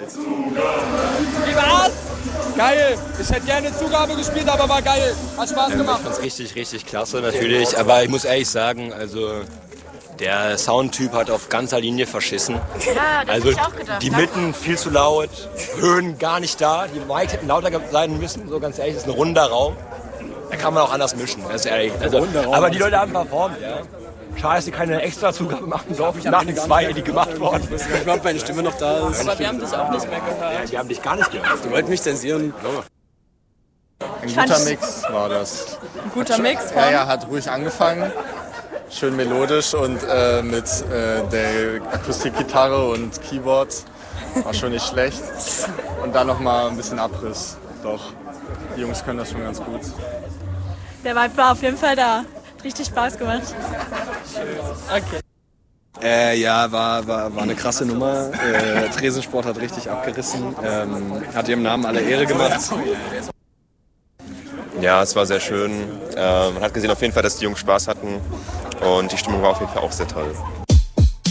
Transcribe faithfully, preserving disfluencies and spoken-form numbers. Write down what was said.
Wie war's? Geil. Ich hätte gerne Zugabe gespielt, aber war geil. Hat Spaß gemacht. Ich fand's richtig, richtig klasse natürlich. Aber ich muss ehrlich sagen, also der Soundtyp hat auf ganzer Linie verschissen. Ja, das Also hab ich auch gedacht. die Mitten viel zu laut, Höhen gar nicht da. Die Mics hätten lauter sein müssen. So ganz ehrlich, das ist ein runder Raum. Da kann man auch anders mischen, das ist ehrlich. Also, aber die Leute haben performt, ja. Schade, dass sie keine extra Zugabe machen durften, nach den zwei, die gemacht worden. Ich glaube, meine Stimme noch da ist. Aber wir haben dich auch nicht mehr gehört. Ja, die haben dich gar nicht gehört. Die wollten mich zensieren. Ein guter Mix war das. Ein guter Mix von... Ja, ja, hat ruhig angefangen. Schön melodisch und äh, mit äh, der Akustikgitarre und Keyboard. War schon nicht schlecht. Und dann nochmal ein bisschen Abriss. Doch, die Jungs können das schon ganz gut. Der Vibe war auf jeden Fall da. Hat richtig Spaß gemacht. Okay. Äh, ja, war, war, war eine krasse Nummer. Äh, Tresensport hat richtig abgerissen. Ähm, hat ihrem Namen alle Ehre gemacht. Ja, es war sehr schön. Ähm, man hat gesehen auf jeden Fall, dass die Jungs Spaß hatten und die Stimmung war auf jeden Fall auch sehr toll.